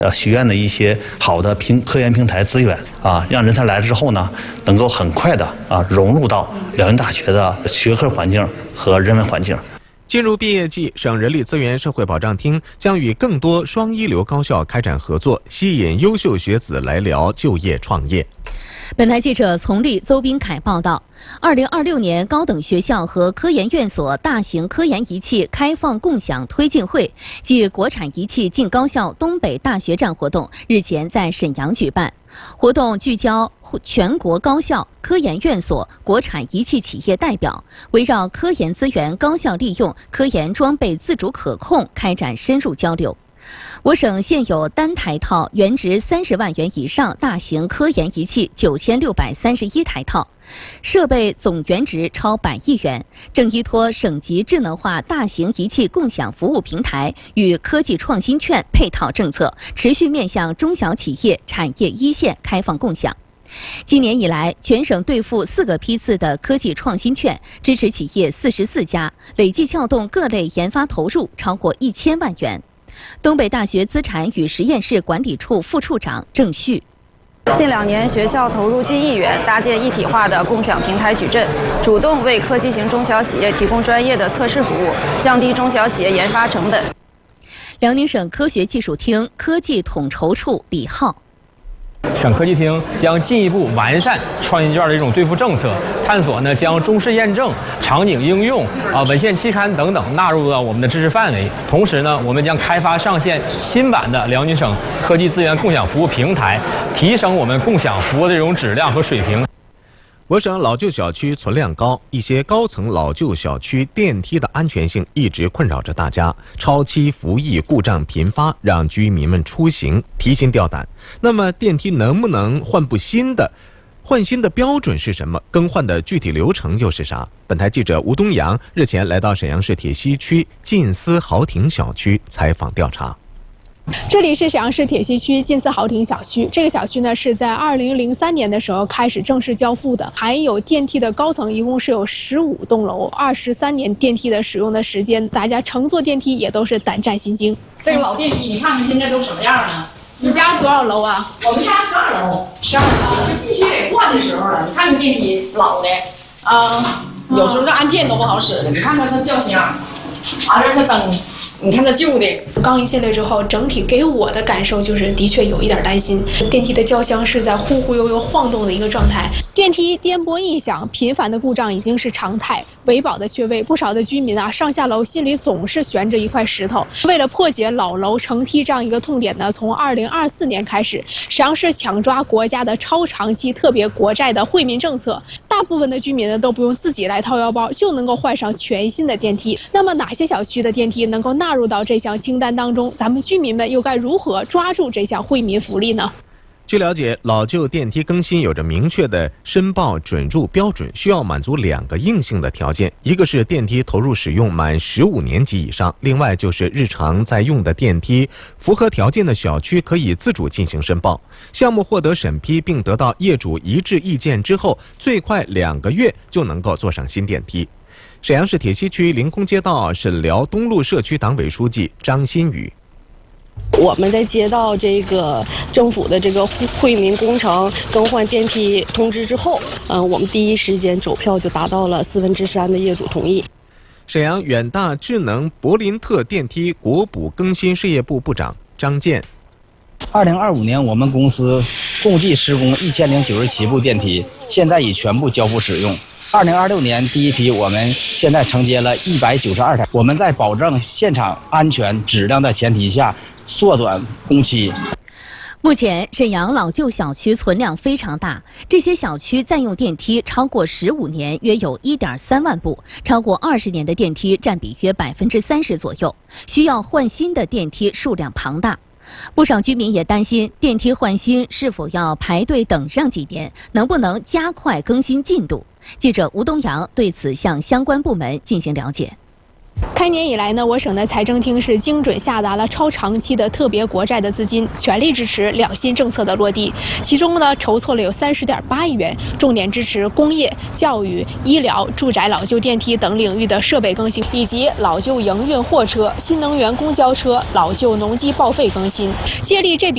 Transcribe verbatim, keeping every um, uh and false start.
呃，学院的一些好的平科研平台资源啊，让人才来了之后呢，能够很快的啊融入到辽宁大学的学科环境和人文环境。 进入毕业季，省人力资源社会保障厅将与更多双一流高校开展合作，吸引优秀学子来辽就业创业。 本台记者从立、邹斌凯报道，二零二六年高等学校和科研院所大型科研仪器开放共享推进会暨国产仪器进高校东北大学站活动日前在沈阳举办。活动聚焦全国高校、科研院所、国产仪器企业代表，围绕科研资源高效利用、科研装备自主可控开展深入交流。我省现有单台套原值三十万元以上大型科研仪器九千六百三十一台套，设备总原值超百亿元，正依托省级智能化大型仪器共享服务平台与科技创新券配套政策，持续面向中小企业、产业一线开放共享。今年以来，全省兑付四个批次的科技创新券，支持企业四十四家，累计撬动各类研发投入超过一千万元。东北大学资产与实验室管理处副处长郑旭。 近两年，学校投入近亿元搭建一体化的共享平台矩阵，主动为科技型中小企业提供专业的测试服务，降低中小企业研发成本。 辽宁省科学技术厅科技统筹处李浩。 省科技厅将进一步完善创新券的这种兑付政策，探索呢将中试验证、场景应用啊、文献期刊等等纳入到我们的知识范围。同时呢，我们将开发上线新版的辽宁省科技资源共享服务平台，提升我们共享服务的这种质量和水平。 我省老旧小区存量高，一些高层老旧小区电梯的安全性一直困扰着大家，超期服役故障频发，让居民们出行提心吊胆。那么电梯能不能换部新的？换新的标准是什么？更换的具体流程又是啥？本台记者吴东阳日前来到沈阳市铁西区晋思豪庭小区采访调查。 这里是沈阳市铁西区晋思豪庭小区，这个小区呢是在二零零三年的时候开始正式交付的，含有电梯的高层一共是有十五栋楼，二十三年电梯的使用的时间，大家乘坐电梯也都是胆战心惊。 这个老电梯，你看看现在都什么样了？ 你家多少楼啊？ 我们家十二楼，十二楼就必须得换的时候了。你看这电梯老的，啊、嗯，有时候这按键都不好使了。你看看它叫箱。完了，这灯，你看这旧的。 刚一进来之后，整体给我的感受就是，的确有一点担心。电梯的轿厢是在忽忽悠悠晃动的一个状态，电梯颠簸异响、频繁的故障已经是常态。维保的缺位，不少的居民啊，上下楼心里总是悬着一块石头。为了破解老楼乘梯这样一个痛点呢，从二零二四年开始，沈阳市抢抓国家的超长期特别国债的惠民政策，大部分的居民呢都不用自己来掏腰包，就能够换上全新的电梯。那么哪些小区的电梯能够纳入到这项清单当中？咱们居民们又该如何抓住这项惠民福利呢？ 据了解，老旧电梯更新有着明确的申报准入标准，需要满足两个硬性的条件，一个是电梯投入使用满十五年及以上，另外就是日常在用的电梯。符合条件的小区可以自主进行申报，项目获得审批并得到业主一致意见之后，最快两个月就能够坐上新电梯。沈阳市铁西区临空街道沈辽东路社区党委书记张新宇。 我们在接到这个政府的这个惠民工程更换电梯通知之后，嗯、呃，我们第一时间走票就达到了四分之三的业主同意。 沈阳远大智能柏林特电梯国补更新事业部部长张健。 二零二五年，我们公司共计施工一千零九十七部电梯，现在已全部交付使用。二零二六年第一批，我们现在承接了一百九十二台。我们在保证现场安全质量的前提下，缩短工期。 目前，沈阳老旧小区存量非常大，这些小区占用电梯超过十五年，约有一点三万部，超过二十年的电梯占比约百分之三十左右，需要换新的电梯数量庞大。不少居民也担心电梯换新是否要排队等上几年，能不能加快更新进度？记者吴东阳对此向相关部门进行了解。 开年以来呢，我省的财政厅是精准下达了超长期的特别国债的资金，全力支持两新政策的落地。其中呢，筹措了有三十点八亿元，重点支持工业、教育、医疗、住宅老旧电梯等领域的设备更新，以及老旧营运货车、新能源公交车、老旧农机报废更新。借力这笔